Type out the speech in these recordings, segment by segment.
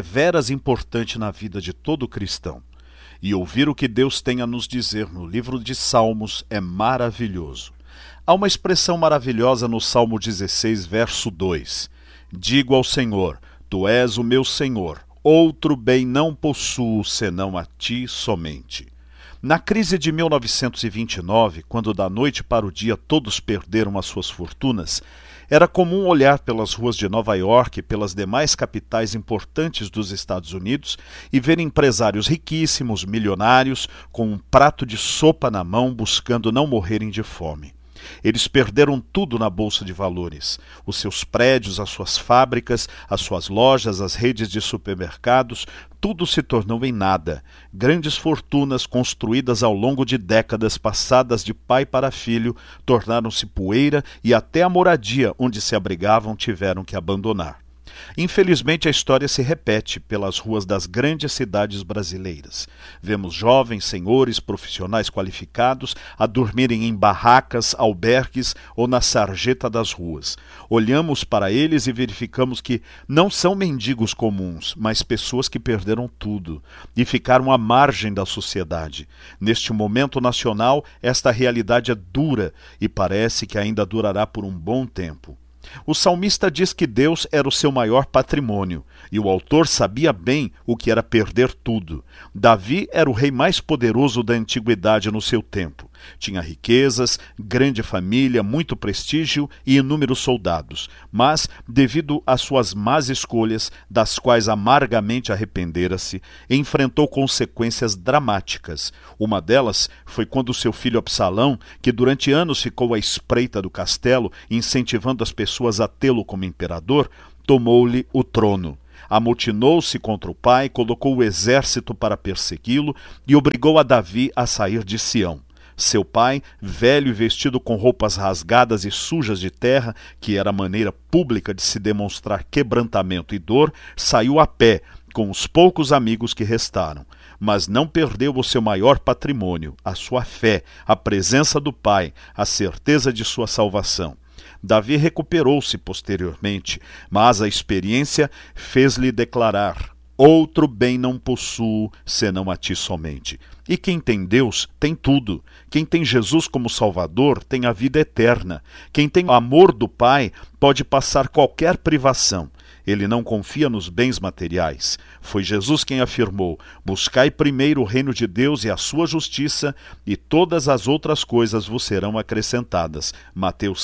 deveras importante na vida de todo cristão. E ouvir o que Deus tem a nos dizer no livro de Salmos é maravilhoso. Há uma expressão maravilhosa no Salmo 16, verso 2. Digo ao Senhor, Tu és o meu Senhor, outro bem não possuo senão a Ti somente. Na crise de 1929, quando da noite para o dia todos perderam as suas fortunas, era comum olhar pelas ruas de Nova York e pelas demais capitais importantes dos Estados Unidos e ver empresários riquíssimos, milionários, com um prato de sopa na mão, buscando não morrerem de fome. Eles perderam tudo na Bolsa de Valores, os seus prédios, as suas fábricas, as suas lojas, as redes de supermercados, tudo se tornou em nada. Grandes fortunas construídas ao longo de décadas passadas de pai para filho tornaram-se poeira e até a moradia onde se abrigavam tiveram que abandonar. Infelizmente, a história se repete pelas ruas das grandes cidades brasileiras. Vemos jovens, senhores, profissionais qualificados a dormirem em barracas, albergues ou na sarjeta das ruas. Olhamos para eles e verificamos que não são mendigos comuns, mas pessoas que perderam tudo e ficaram à margem da sociedade. Neste momento nacional, esta realidade é dura e parece que ainda durará por um bom tempo. O salmista diz que Deus era o seu maior patrimônio, e o autor sabia bem o que era perder tudo. Davi era o rei mais poderoso da antiguidade no seu tempo. Tinha riquezas, grande família, muito prestígio e inúmeros soldados, mas, devido às suas más escolhas, das quais amargamente arrependera-se, enfrentou consequências dramáticas. Uma delas foi quando seu filho Absalão, que durante anos ficou à espreita do castelo, incentivando as pessoas a tê-lo como imperador, tomou-lhe o trono. Amotinou-se contra o pai, colocou o exército para persegui-lo e obrigou a Davi a sair de Sião. Seu pai, velho e vestido com roupas rasgadas e sujas de terra, que era a maneira pública de se demonstrar quebrantamento e dor, saiu a pé, com os poucos amigos que restaram. Mas não perdeu o seu maior patrimônio, a sua fé, a presença do pai, a certeza de sua salvação. Davi recuperou-se posteriormente, mas a experiência fez-lhe declarar: outro bem não possuo, senão a ti somente. E quem tem Deus, tem tudo. Quem tem Jesus como Salvador, tem a vida eterna. Quem tem o amor do Pai, pode passar qualquer privação. Ele não confia nos bens materiais. Foi Jesus quem afirmou: buscai primeiro o reino de Deus e a sua justiça, e todas as outras coisas vos serão acrescentadas. Mateus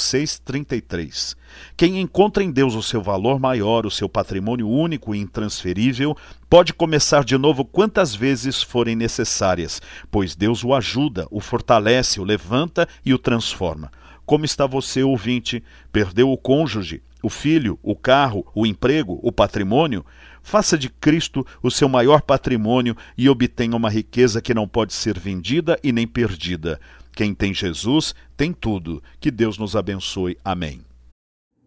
6,33. Quem encontra em Deus o seu valor maior, o seu patrimônio único e intransferível, pode começar de novo quantas vezes forem necessárias, pois Deus o ajuda, o fortalece, o levanta e o transforma. Como está você, ouvinte? Perdeu o cônjuge, o filho, o carro, o emprego, o patrimônio? Faça de Cristo o seu maior patrimônio e obtenha uma riqueza que não pode ser vendida e nem perdida. Quem tem Jesus tem tudo. Que Deus nos abençoe. Amém.